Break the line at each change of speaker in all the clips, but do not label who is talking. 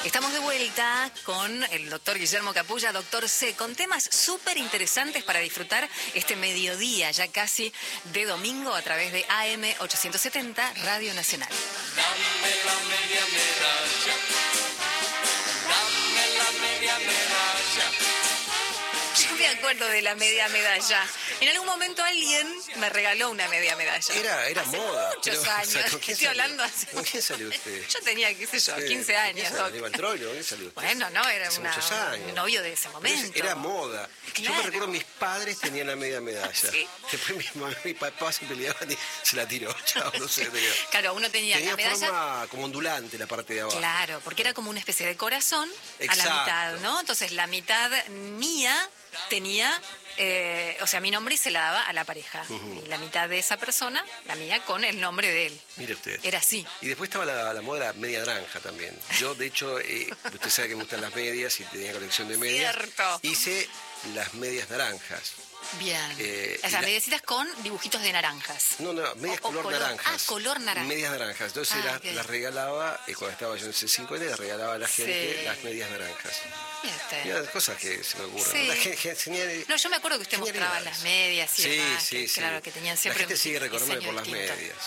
Estamos de vuelta con el doctor Guillermo Capulla, doctor C, con temas súper interesantes para disfrutar este mediodía, ya casi de domingo, a través de AM 870 Radio Nacional.
Dame la media medalla, dame la media medalla.
Yo me acuerdo de la media medalla. En algún momento alguien me regaló una media medalla.
Era
hace
moda.
Muchos años. Estoy hablando hace...
¿Con quién salió usted?
Yo tenía, qué sé yo, 15 años.
¿Iba al trollo? ¿Quién salió usted?
Bueno, no, era
Hace
un novio de ese momento.
Era moda.
Claro.
Yo me recuerdo, mis padres tenían la media medalla.
¿Sí?
Después mi papá se peleaban y se la tiró. Chao, no sé.
Claro, uno tenía la medalla...
forma como ondulante la parte de abajo.
Claro, porque era como una especie de corazón.
Exacto.
A la mitad, ¿no? Entonces la mitad mía tenía... o sea, mi nombre se la daba a la pareja. Y la mitad de esa persona, la mía, con el nombre de él.
Mire usted.
Era así.
Y después estaba la moda de la media naranja también. Yo, de hecho, usted sabe que me gustan las medias y tenía colección de medias.
Cierto.
Hice las medias naranjas.
Bien. O sea, mediecitas con dibujitos de naranjas.
No, medias color naranjas.
Ah, color naranja.
Medias naranjas. Entonces las regalaba, cuando estaba yo en ese 50, las regalaba a la gente las medias naranjas. Mira, cosas que se me ocurren.
Sí. No, yo me acuerdo que usted mostraba las medias y demás.
Sí.
Claro, que tenían siempre
la gente sigue recordándome por las
distinto.
medias.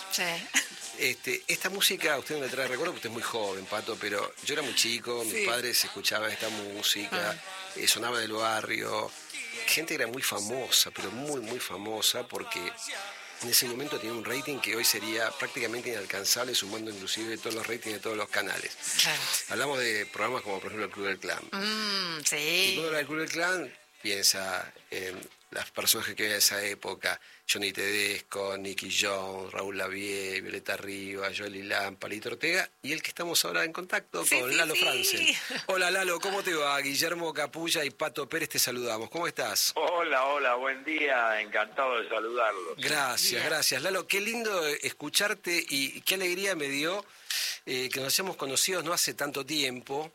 Sí.
Esta música, usted no le trae recuerdo, porque usted es muy joven, Pato, pero yo era muy chico, mis padres escuchaban esta música, sonaba del barrio. Gente era muy famosa, pero muy, muy famosa, porque en ese momento tenía un rating que hoy sería prácticamente inalcanzable, sumando inclusive todos los ratings de todos los canales.
Claro.
Hablamos de programas como, por ejemplo, El Club del Clan.
Sí.
Y cuando habla del Club del Clan, piensa en las personas que había en esa época: Johnny Tedesco, Nicky Jones, Raúl Lavie, Violeta Rivas, Joely Lam, Palito Ortega, y el que estamos ahora en contacto con Lalo Franzen. Hola Lalo, ¿cómo te va? Guillermo Capulla y Pato Pérez te saludamos. ¿Cómo estás?
Hola, buen día, encantado de saludarlos.
Gracias. Lalo, qué lindo escucharte y qué alegría me dio que nos hayamos conocido no hace tanto tiempo.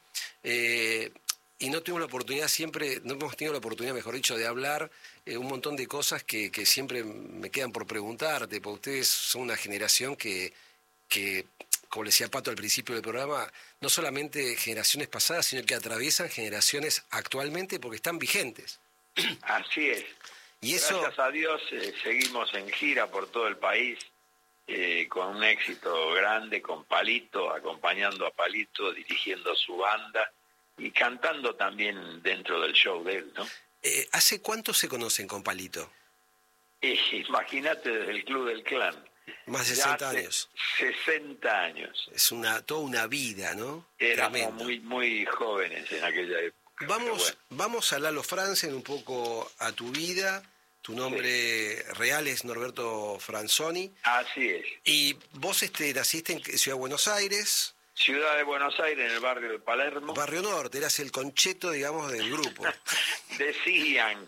Y no tuvimos la oportunidad no hemos tenido la oportunidad, mejor dicho, de hablar un montón de cosas que siempre me quedan por preguntarte, porque ustedes son una generación que, como le decía Pato al principio del programa, no solamente generaciones pasadas, sino que atraviesan generaciones actualmente porque están vigentes.
Así es.
Y eso...
Gracias a Dios seguimos en gira por todo el país, con un éxito grande, con Palito, acompañando a Palito, dirigiendo su banda y cantando también dentro del show de él, ¿no?
¿Hace cuánto se conocen con Palito?
Imagínate, desde el Club del Clan.
Más de 60 años.
60 años.
Es toda una vida, ¿no?
Éramos muy jóvenes en aquella época.
Vamos a Lalo Franzen, un poco a tu vida. Tu nombre real es Norberto Franzoni.
Así es.
Y vos naciste en Ciudad de Buenos Aires.
Ciudad de Buenos Aires, en el barrio de Palermo.
Barrio Norte, eras el Concheto, digamos, del grupo.
decían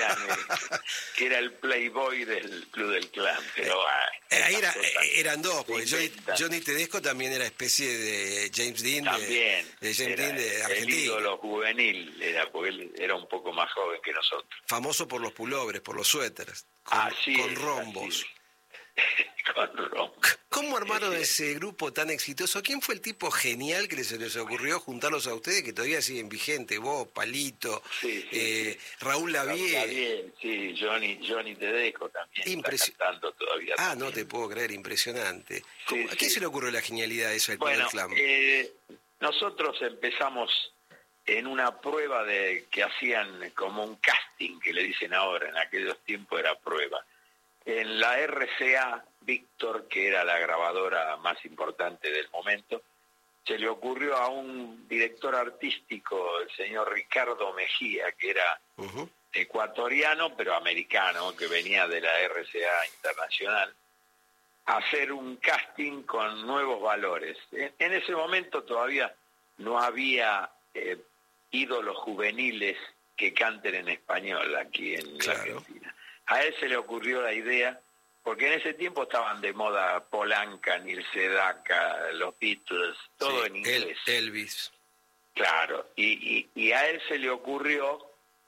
que era el playboy del Club del Clan, pero...
Ahí eran dos, porque Johnny Tedesco también era especie de James Dean.
También.
De James Dean de Argentina.
El ídolo juvenil, porque él era un poco más joven que nosotros.
Famoso por los pullovers, por los suéteres, con rombos.
Con rombos.
¿Cómo armaron ese grupo tan exitoso? ¿Quién fue el tipo genial que se les ocurrió juntarlos a ustedes, que todavía siguen vigentes? Vos, Palito, Raúl Lavie.
Sí, Johnny Tedesco también está cantando todavía.
No te puedo creer, impresionante. ¿A quién se le ocurrió la genialidad de eso del Club del Clan?
Nosotros empezamos en una prueba que hacían como un casting, que le dicen ahora, en aquellos tiempos era prueba. En la RCA, Víctor, que era la grabadora más importante del momento, se le ocurrió a un director artístico, el señor Ricardo Mejía, que era ecuatoriano, pero americano, que venía de la RCA Internacional, hacer un casting con nuevos valores. En ese momento todavía no había ídolos juveniles que canten en español aquí en la Argentina. A él se le ocurrió la idea, porque en ese tiempo estaban de moda Polanca, Neil Sedaka, los Beatles, todo en inglés.
Elvis.
Claro, y a él se le ocurrió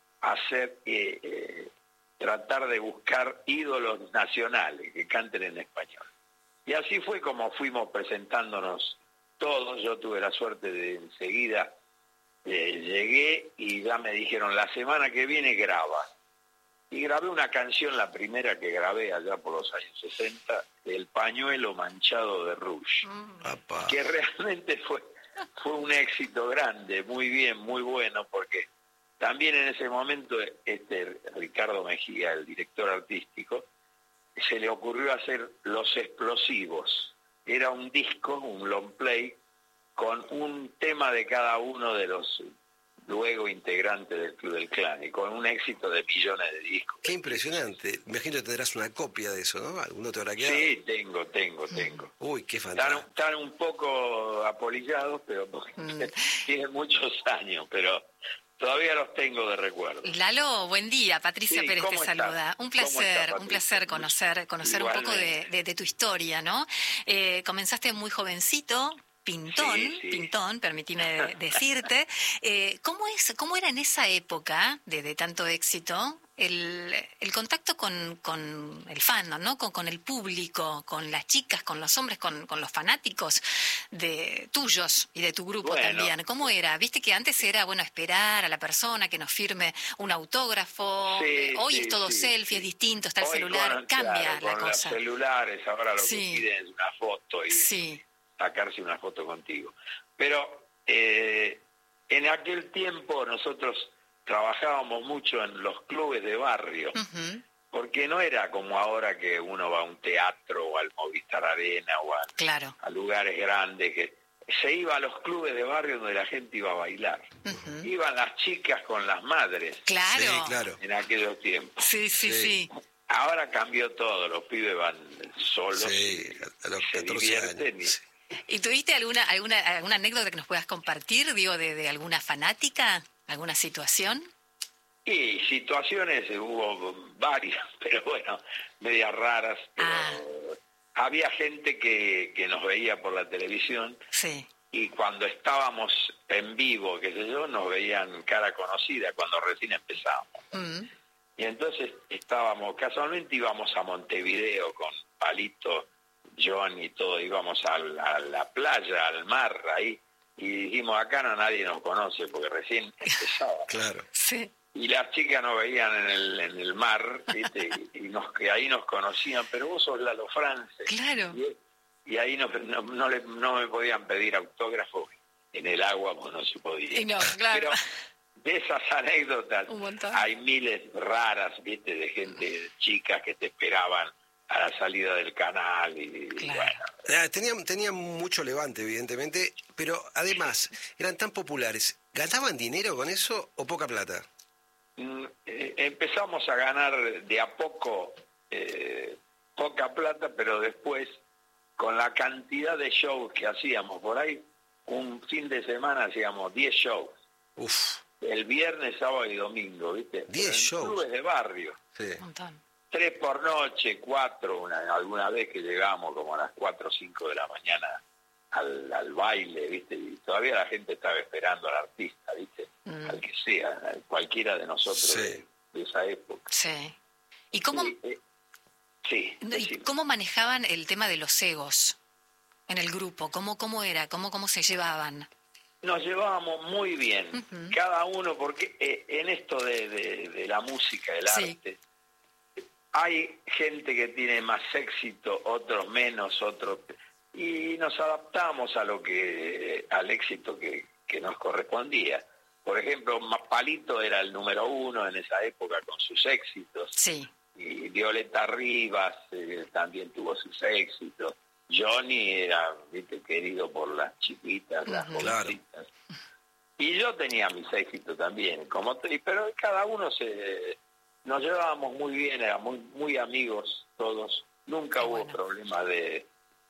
tratar de buscar ídolos nacionales que canten en español. Y así fue como fuimos presentándonos todos. Yo tuve la suerte de enseguida, llegué y ya me dijeron, la semana que viene graba. Y grabé una canción, la primera que grabé allá por los años 60, El pañuelo manchado de rouge,
Apa.
que realmente fue un éxito grande, muy bien, muy bueno, porque también en ese momento Ricardo Mejía, el director artístico, se le ocurrió hacer Los Explosivos. Era un disco, un long play, con un tema de cada uno de los luego integrantes del Club del Clan, y con un éxito de millones de discos.
Qué impresionante. Me imagino que tendrás una copia de eso, ¿no? ¿Alguno te habrá quedado?
Sí, tengo.
Uy, qué fantástico.
Están un poco apolillados, pero porque tienen muchos años, pero todavía los tengo de recuerdo.
Lalo, buen día. Patricia
Sí,
Pérez te
¿cómo estás?
saluda. Un
¿Cómo estás,
placer
Patricia?
conocer un poco
Igualmente.
de tu historia, ¿no? Comenzaste muy jovencito.
Sí.
Pintón, permitime decirte. ¿Cómo era en esa época de tanto éxito el contacto con el fandom, ¿no? Con el público, con las chicas, con los hombres, con los fanáticos de tuyos y de tu grupo
Bueno.
también? ¿Cómo era? Viste que antes era, esperar a la persona que nos firme un autógrafo.
Sí,
Hoy
sí,
es todo
sí,
selfie, es distinto, está el
Hoy
celular, cambia
claro,
la
con
cosa.
los celulares ahora lo
Sí.
que piden es una foto y
Sí.
sacarse una foto contigo. Pero en aquel tiempo nosotros trabajábamos mucho en los clubes de barrio,
Ujú.
porque no era como ahora que uno va a un teatro o al Movistar Arena o
Claro.
a lugares grandes, que se iba a los clubes de barrio donde la gente iba a bailar.
Ujú.
Iban las chicas con las madres
Claro.
Sí, claro.
en aquellos tiempos.
Sí.
Sí.
Ahora cambió todo, los pibes van solos,
Sí, a los
se
14
divierten
años. Sí.
¿Y tuviste alguna anécdota que nos puedas compartir, de alguna fanática, alguna situación?
Y situaciones hubo varias, pero bueno, medias raras. Pero había gente que nos veía por la televisión
Sí.
y cuando estábamos en vivo, qué sé yo, nos veían cara conocida cuando recién empezábamos.
Mm.
Y entonces casualmente íbamos a Montevideo con Palito, John y todo, íbamos a la playa, al mar, ahí, y dijimos, acá nadie nos conoce porque recién empezaba.
Claro.
Sí.
Y las chicas nos veían en el mar, ¿viste? y ahí nos conocían, pero vos sos Lalo France.
Claro.
Y ahí no me podían pedir autógrafos en el agua, pues no se podía.
Y no, claro.
Pero de esas anécdotas
Un montón.
hay miles raras, ¿viste? De gente, chicas que te esperaban a la salida del canal y
Claro.
bueno.
Tenían mucho levante, evidentemente, pero además, eran tan populares. ¿Ganaban dinero con eso o poca plata?
Empezamos a ganar de a poco poca plata, pero después, con la cantidad de shows que hacíamos por ahí, un fin de semana hacíamos 10 shows.
Uf,
El viernes, sábado y domingo, ¿viste?
10
En
shows.
clubes de barrio.
sí.
Un montón.
3 por noche, 4, alguna vez que llegamos como a las 4 o 5 de la mañana al baile, ¿viste? Y todavía la gente estaba esperando al artista, ¿viste? Al que sea, cualquiera de nosotros
Sí.
de esa época.
Sí. ¿Y cómo,
Sí,
y
decime.
cómo manejaban el tema de los egos en el grupo? ¿Cómo era? ¿Cómo se llevaban?
Nos llevábamos muy bien,
Ujú.
cada uno, porque en esto de la música, el
Sí.
arte, hay gente que tiene más éxito, otros menos, otros, y nos adaptamos al éxito que nos correspondía. Por ejemplo, Palito era el número 1 en esa época con sus éxitos,
Sí.
y Violeta Rivas también tuvo sus éxitos. Johnny era, ¿viste?, querido por las chiquitas, las
Ujú.
jovencitas. Y yo tenía mis éxitos también, pero cada uno nos llevábamos muy bien, éramos muy amigos todos. Nunca
Qué
hubo
bueno.
problema de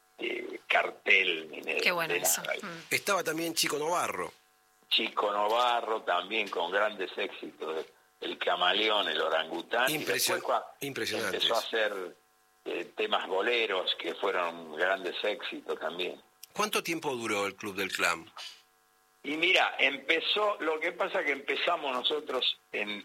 cartel ni
Qué bueno
de
eso.
nada.
Estaba también Chico Novarro.
Chico Novarro también con grandes éxitos, el Camaleón, el Orangután, y después
Impresionante.
empezó a hacer temas boleros que fueron grandes éxitos también.
¿Cuánto tiempo duró el Club del Clan?
Y mira, lo que pasa es que empezamos nosotros en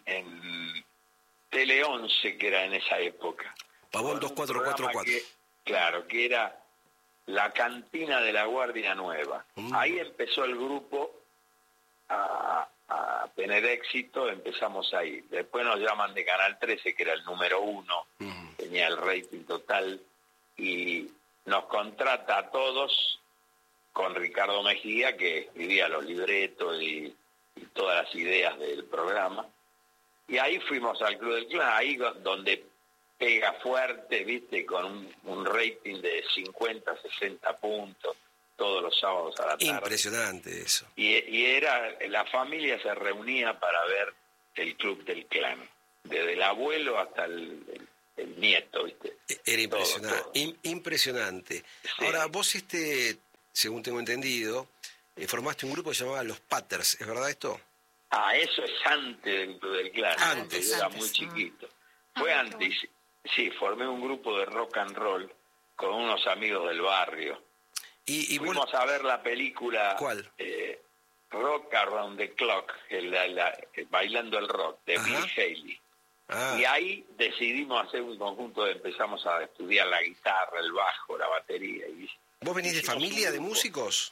Tele 11, que era en esa época.
Pavón
Con un
2444.
programa que era la cantina de la Guardia Nueva. Ahí empezó el grupo a tener éxito, empezamos ahí. Después nos llaman de Canal 13, que era el número 1, tenía el rating total, y nos contrata a todos con Ricardo Mejía, que escribía los libretos y todas las ideas del programa. Y ahí fuimos al Club del Clan, ahí donde pega fuerte, viste, con un rating de 50, 60 puntos, todos los sábados a la tarde.
Impresionante eso.
Y era, la familia se reunía para ver el Club del Clan, desde el abuelo hasta el nieto, viste.
Era impresionante,
Todo.
Impresionante.
Sí.
Ahora, vos, según tengo entendido, formaste un grupo que se llamaba Los Patters, ¿es verdad esto?
Eso es antes del Club del Clan,
Antes.
yo era
Antes,
muy chiquito.
Ah,
Fue
qué
antes, sí, formé un grupo de rock and roll con unos amigos del barrio.
Y vos,
Fuimos a ver la película
¿cuál?
Rock Around the Clock, Bailando el Rock, de
Ajá.
Bill Haley.
Ah,
Y ahí decidimos hacer un conjunto, empezamos a estudiar la guitarra, el bajo, la batería.
¿vos venís de
hicimos
familia
un
de
grupo.
músicos?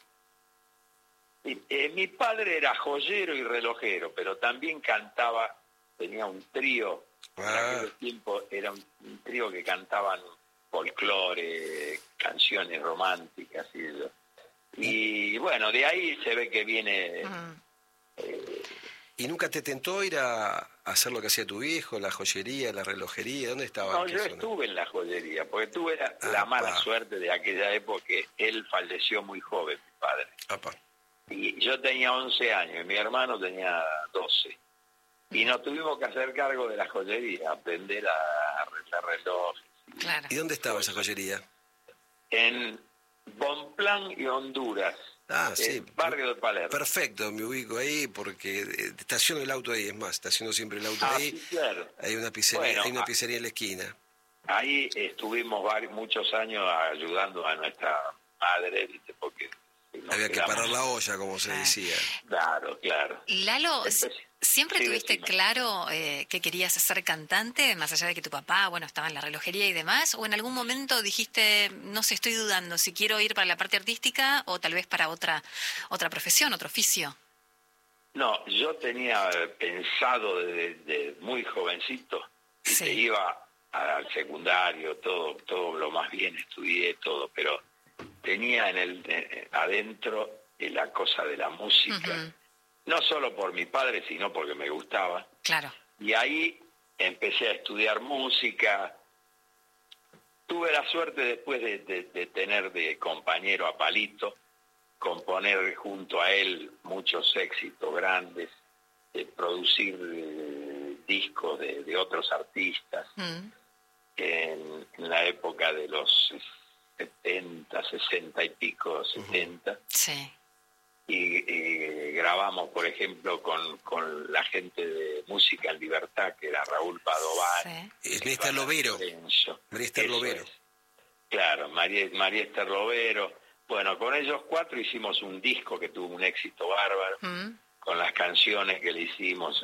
Mi padre era joyero y relojero, pero también cantaba, tenía un trío, en aquel tiempo era un trío que cantaban folclore, canciones románticas y eso. Y bueno, de ahí se ve que viene...
¿Y nunca te tentó ir a hacer lo que hacía tu viejo, la joyería, la relojería? ¿Dónde estaba?
No,
¿En qué
yo
zona?
estuve en la joyería, porque tuve la mala suerte de aquella época que él falleció muy joven, mi padre.
Apa.
Y yo tenía 11 años y mi hermano tenía 12. Y nos tuvimos que hacer cargo de la joyería, aprender a arreglar relojes.
Claro.
¿Y dónde estaba esa joyería?
En Bonplan y Honduras,
Sí.
barrio de Palermo.
Perfecto, me ubico ahí porque estaciono el auto ahí, es más, estaciono siempre el auto ahí.
Sí, claro.
Hay una pizzería,
Bueno,
hay una pizzería en la esquina.
Ahí estuvimos muchos años ayudando a nuestra madre, ¿viste? Porque nos
Había que
quedamos-
parar la olla, como se decía.
Claro, claro.
Lalo,
Después-
¿siempre
sí,
tuviste
decime.
claro que querías ser cantante, más allá de que tu papá, bueno, estaba en la relojería y demás? ¿O en algún momento dijiste, no sé, estoy dudando si quiero ir para la parte artística o tal vez para otra profesión, otro oficio?
No, yo tenía pensado desde muy jovencito, y
Sí.
que iba al secundario, todo lo más bien estudié, todo, pero tenía adentro la cosa de la música, no solo por mi padre, sino porque me gustaba.
Claro.
Y ahí empecé a estudiar música. Tuve la suerte después de tener de compañero a Palito, componer junto a él muchos éxitos grandes, producir discos de otros artistas en la época de los 70, 60 y pico, 70.
Sí.
Y grabamos, por ejemplo, con la gente de Música en Libertad, que era Raúl Padován.
Sí.
Es María Esther Lovero.
Lorenzo.
María Esther
Eso
Lovero.
es. Claro, María Esther Lovero. Bueno, con ellos 4 hicimos un disco que tuvo un éxito bárbaro, con las canciones que le hicimos,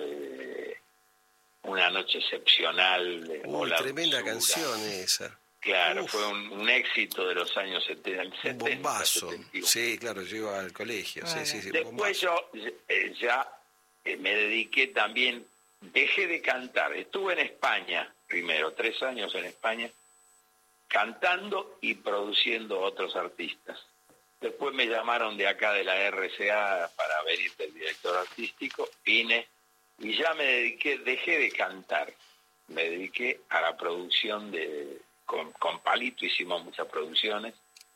Una noche excepcional.
Uy,
La
tremenda
dulzura.
canción esa.
Claro,
Uf.
fue un éxito de los años 70,
Un
70,
bombazo.
71.
Sí, claro, yo iba al colegio. Sí, sí, sí, un
Después
bombazo.
yo ya me dediqué también, dejé de cantar. Estuve en España primero, 3 años en España, cantando y produciendo otros artistas. Después me llamaron de acá de la RCA para venir del director artístico, vine y ya me dediqué, dejé de cantar, me dediqué a la producción con Palito hicimos muchas producciones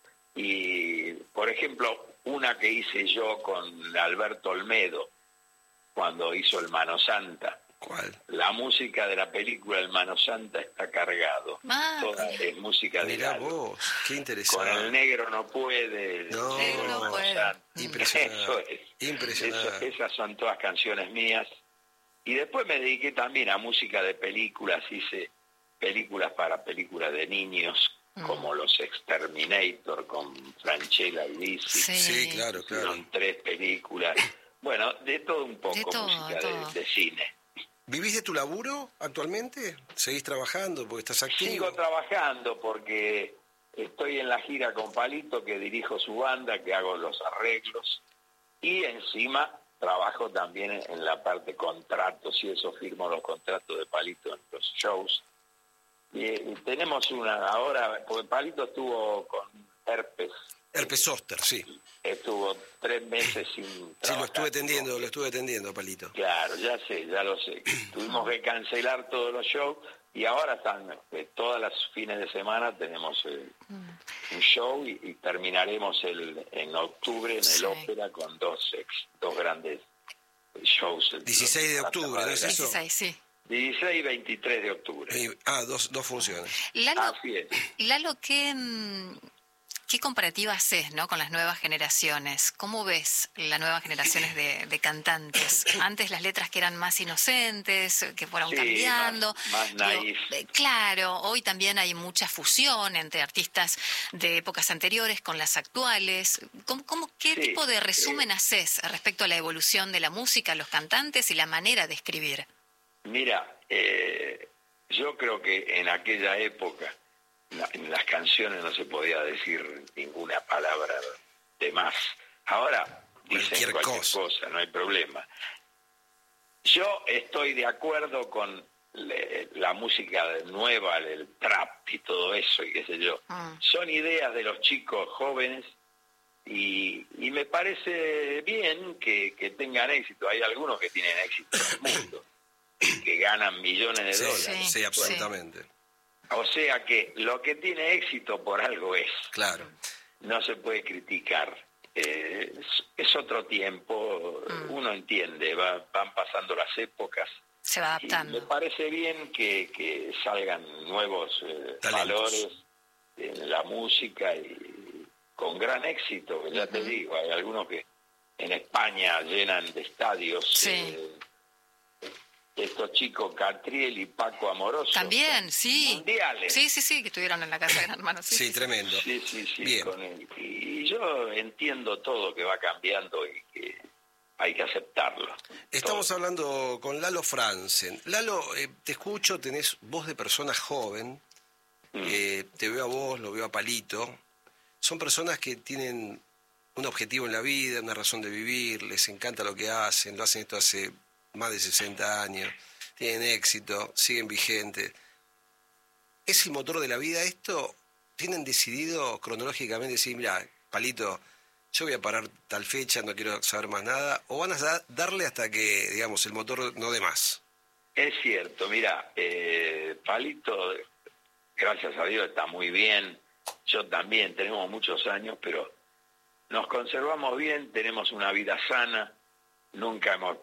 y, por ejemplo, una que hice yo con Alberto Olmedo cuando hizo El Mano Santa.
¿Cuál?
La música de la película El Mano Santa está cargado.
Ah,
Toda es música de
Mirá
Lalo.
vos, qué
Con
interesante.
El Negro No Puede.
No,
El Negro
no puede.
Santa.
Impresionante.
Eso es.
Impresionante.
Esas son todas canciones mías. Y después me dediqué también a música de películas. Hice películas para películas de niños, como Los Exterminator, con Franchella y Lisi.
Sí.
Sí, claro, claro.
Son 3 películas. Bueno, de todo un poco,
De todo,
música
todo.
de cine.
¿Vivís de tu laburo actualmente? ¿Seguís trabajando porque estás activo?
Sigo trabajando porque estoy en la gira con Palito, que dirijo su banda, que hago los arreglos, y encima trabajo también en la parte contratos, y eso firmo los contratos de Palito en los shows. Y tenemos una ahora, porque Palito estuvo con herpes.
Herpes zóster, sí.
Estuvo 3 meses sin trabajar.
Sí, lo estuve atendiendo, Palito.
Claro, ya sé, ya lo sé. Tuvimos que cancelar todos los shows y ahora están, todas las fines de semana tenemos un show y terminaremos en octubre en el Ópera con dos grandes shows.
16 de octubre, ¿no es eso?
16, sí.
16 y 23 de octubre.
Dos funciones.
Lalo,
Así es.
Lalo, ¿qué comparativa haces, ¿no?, con las nuevas generaciones? ¿Cómo ves las nuevas generaciones de cantantes? Antes las letras que eran más inocentes, que fueron
Sí,
cambiando.
más naif.
Claro, hoy también hay mucha fusión entre artistas de épocas anteriores con las actuales. ¿Qué
Sí,
tipo de resumen haces respecto a la evolución de la música, los cantantes y la manera de escribir?
Mira, yo creo que en aquella época en las canciones no se podía decir ninguna palabra de más. Ahora dicen cualquier cosa, no hay problema. Yo estoy de acuerdo con la música nueva, el trap y todo eso, y qué sé yo. Son ideas de los chicos jóvenes y me parece bien que tengan éxito. Hay algunos que tienen éxito en el mundo, que ganan millones de dólares.
Sí, absolutamente.
O sea que lo que tiene éxito por algo es.
Claro.
No se puede criticar. Es otro tiempo, uno entiende, van pasando las épocas.
Se va adaptando.
Y me parece bien que salgan nuevos valores en la música y con gran éxito, que ya te digo, hay algunos que en España llenan de estadios.
Sí.
Estos chicos, Catriel y Paco Amoroso.
También, sí.
Mundiales.
Sí, que estuvieron en la casa de Gran Hermano.
Sí, tremendo.
Sí,
Bien.
con él. Y yo entiendo todo que va cambiando y que hay que aceptarlo.
Estamos hablando con Lalo Franzen. Lalo, te escucho, tenés voz de persona joven. Te veo a vos, lo veo a Palito. Son personas que tienen un objetivo en la vida, una razón de vivir, les encanta lo que hacen, lo hacen esto hace más de 60 años, tienen éxito, siguen vigentes. ¿Es el motor de la vida esto? ¿Tienen decidido cronológicamente decir, mira, Palito, yo voy a parar tal fecha, no quiero saber más nada? ¿O van a darle hasta que, digamos, el motor no dé más?
Es cierto, mira, Palito, gracias a Dios, está muy bien. Yo también, tenemos muchos años, pero nos conservamos bien, tenemos una vida sana. Nunca hemos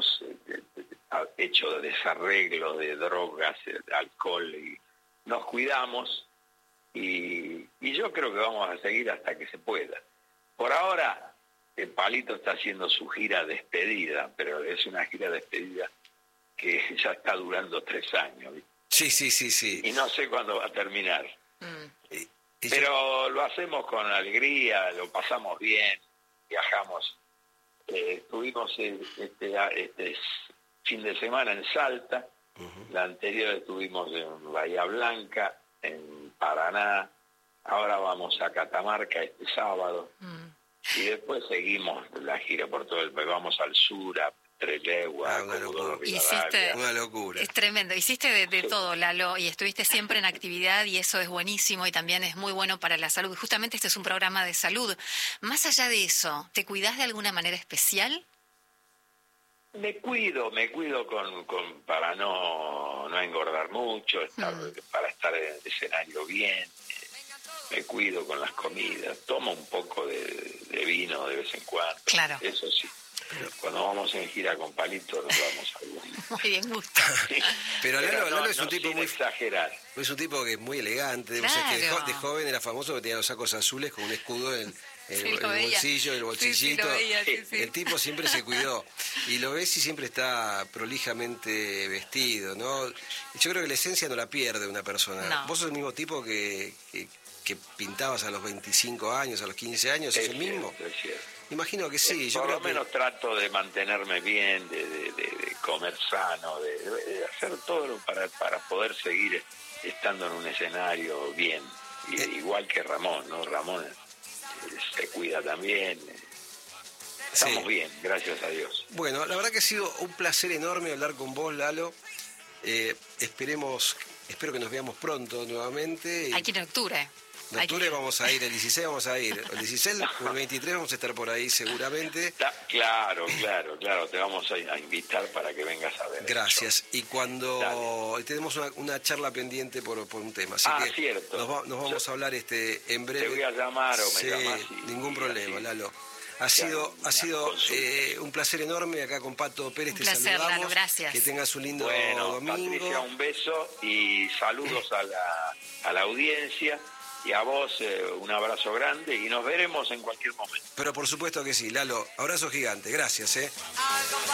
hecho desarreglo de drogas, de alcohol, y nos cuidamos y yo creo que vamos a seguir hasta que se pueda. Por ahora, Palito está haciendo su gira despedida, pero es una gira despedida que ya está durando 3 años.
Sí.
Y no sé cuándo va a terminar. Pero lo hacemos con alegría, lo pasamos bien, viajamos. Estuvimos este fin de semana en Salta, la anterior estuvimos en Bahía Blanca, en Paraná, ahora vamos a Catamarca este sábado, y después seguimos la gira por todo el país, vamos al sur, a Trelew, a Comodoro Rivadavia.
Una locura.
Es tremendo. Hiciste de todo, Lalo, y estuviste siempre en actividad y eso es buenísimo y también es muy bueno para la salud. Justamente este es un programa de salud. Más allá de eso, ¿te cuidás de alguna manera especial?
Me cuido para no engordar mucho, para estar en el escenario bien. Me cuido con las comidas, tomo un poco de vino de vez en cuando.
Claro.
Eso sí. Cuando vamos en gira con Palito nos vamos a algunos.
Muy bien, gusto.
Pero Lalo es un tipo
sin
muy
exagerar.
Es un tipo que es muy elegante.
Claro.
O sea, que de joven era famoso que tenía los sacos azules con un escudo en el bolsillo, el bolsillito.
Sí, lo veía, sí.
El tipo siempre se cuidó. Y lo ves y siempre está prolijamente vestido, ¿no? Yo creo que la esencia no la pierde una persona.
No.
Vos sos el mismo tipo que pintabas a los 25 años, a los 15 años, ¿es el mismo?
Es cierto.
Imagino que sí. Yo
por
creo
lo menos trato de mantenerme bien, de comer sano, de hacer todo para poder seguir estando en un escenario bien. igual que Ramón, ¿no? Ramón se cuida también. Estamos
Sí.
bien, gracias a Dios.
Bueno, la verdad que ha sido un placer enorme hablar con vos, Lalo. Espero que nos veamos pronto nuevamente.
Hay que ir en octubre.
En
Hay que
octubre
ir.
vamos a ir, el 16 vamos a ir. El 16 o el 23 vamos a estar por ahí seguramente.
Claro, te vamos a invitar para que vengas a ver.
Gracias. Y cuando tenemos una charla pendiente por un tema. Así que
cierto.
nos vamos a hablar en
Te
breve.
voy a llamar o me
Sí,
llamas.
ningún problema,
así.
Lalo. Ha
Una
sido
consulta.
un placer enorme acá con Pato Pérez.
Un
Te
placer,
saludamos.
Lalo, gracias.
Que tengas un lindo
Bueno,
domingo.
Patricia, un beso y saludos a la audiencia y a vos un abrazo grande y nos veremos en cualquier momento.
Pero por supuesto que sí, Lalo. Abrazo gigante. Gracias,